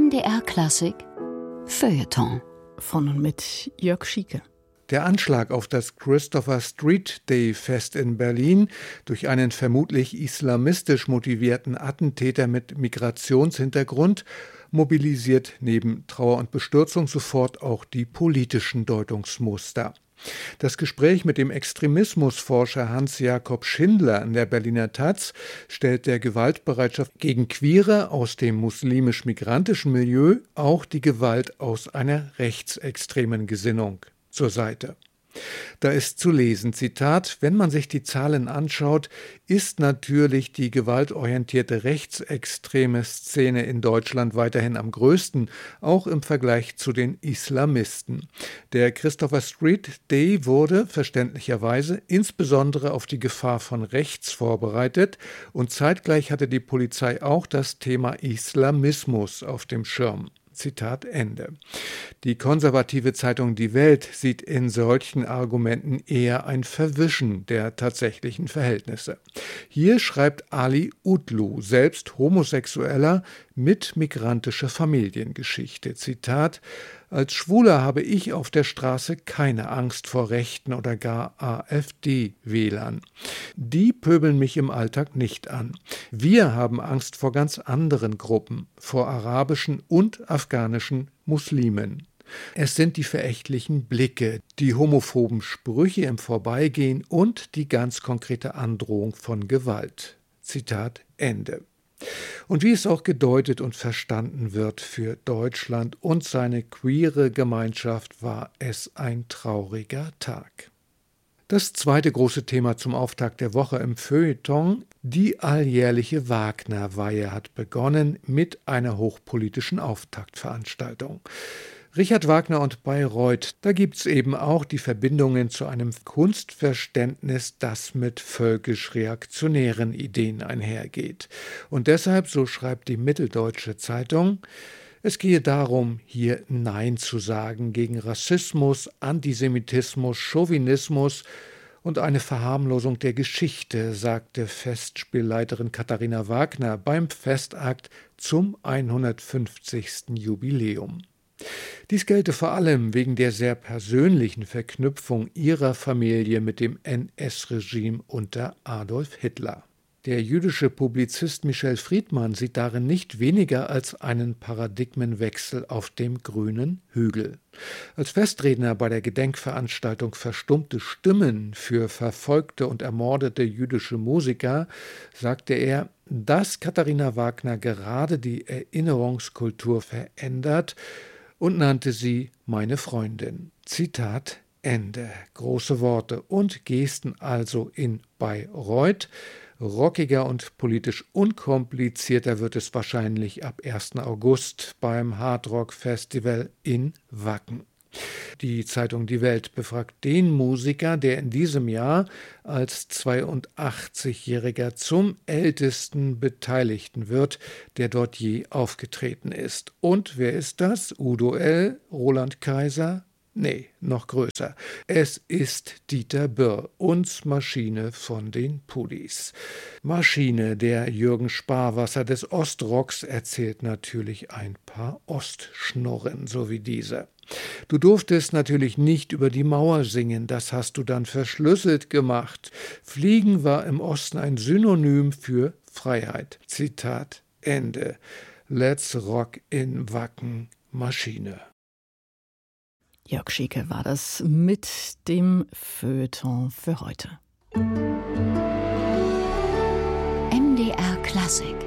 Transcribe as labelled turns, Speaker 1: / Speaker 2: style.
Speaker 1: NDR Klassik Feuilleton
Speaker 2: von und mit Jörg Schieke.
Speaker 3: Der Anschlag auf das Christopher Street Day Fest in Berlin durch einen vermutlich islamistisch motivierten Attentäter mit Migrationshintergrund mobilisiert neben Trauer und Bestürzung sofort auch die politischen Deutungsmuster. Das Gespräch mit dem Extremismusforscher Hans-Jakob Schindler in der Berliner taz stellt der Gewaltbereitschaft gegen Queere aus dem muslimisch-migrantischen Milieu auch die Gewalt aus einer rechtsextremen Gesinnung zur Seite. Da ist zu lesen, Zitat, wenn man sich die Zahlen anschaut, ist natürlich die gewaltorientierte rechtsextreme Szene in Deutschland weiterhin am größten, auch im Vergleich zu den Islamisten. Der Christopher Street Day wurde verständlicherweise insbesondere auf die Gefahr von rechts vorbereitet und zeitgleich hatte die Polizei auch das Thema Islamismus auf dem Schirm. Zitat Ende. Die konservative Zeitung Die Welt sieht in solchen Argumenten eher ein Verwischen der tatsächlichen Verhältnisse. Hier schreibt Ali Utlu, selbst Homosexueller mit migrantischer Familiengeschichte. Zitat: Als Schwuler habe ich auf der Straße keine Angst vor Rechten oder gar AfD-Wählern. Die pöbeln mich im Alltag nicht an. Wir haben Angst vor ganz anderen Gruppen, vor arabischen und afghanischen Muslimen. Es sind die verächtlichen Blicke, die homophoben Sprüche im Vorbeigehen und die ganz konkrete Androhung von Gewalt. Zitat Ende. Und wie es auch gedeutet und verstanden wird für Deutschland und seine queere Gemeinschaft, war es ein trauriger Tag. Das zweite große Thema zum Auftakt der Woche im Feuilleton: die alljährliche Wagner-Weihe hat begonnen mit einer hochpolitischen Auftaktveranstaltung. Richard Wagner und Bayreuth, da gibt's eben auch die Verbindungen zu einem Kunstverständnis, das mit völkisch-reaktionären Ideen einhergeht. Und deshalb, so schreibt die Mitteldeutsche Zeitung, es gehe darum, hier Nein zu sagen gegen Rassismus, Antisemitismus, Chauvinismus und eine Verharmlosung der Geschichte, sagte Festspielleiterin Katharina Wagner beim Festakt zum 150. Jubiläum. Dies gelte vor allem wegen der sehr persönlichen Verknüpfung ihrer Familie mit dem NS-Regime unter Adolf Hitler. Der jüdische Publizist Michel Friedmann sieht darin nicht weniger als einen Paradigmenwechsel auf dem grünen Hügel. Als Festredner bei der Gedenkveranstaltung Verstummte Stimmen für verfolgte und ermordete jüdische Musiker sagte er, dass Katharina Wagner gerade die Erinnerungskultur verändert und nannte sie meine Freundin. Zitat Ende. Große Worte und Gesten also in Bayreuth. Rockiger und politisch unkomplizierter wird es wahrscheinlich ab 1. August beim Hardrock Festival in Wacken. Die Zeitung Die Welt befragt den Musiker, der in diesem Jahr als 82-Jähriger zum ältesten Beteiligten wird, der dort je aufgetreten ist. Und wer ist das? Udo L., Roland Kaiser? Nee, noch größer. Es ist Dieter Birr, uns Maschine von den Pudis. Maschine, der Jürgen Sparwasser des Ostrocks, erzählt natürlich ein paar Ostschnurren, so wie dieser. Du durftest natürlich nicht über die Mauer singen, das hast du dann verschlüsselt gemacht. Fliegen war im Osten ein Synonym für Freiheit. Zitat Ende. Let's rock in Wacken, Maschine.
Speaker 2: Jörg Schieke war das mit dem Feuilleton für heute.
Speaker 1: NDR Klassik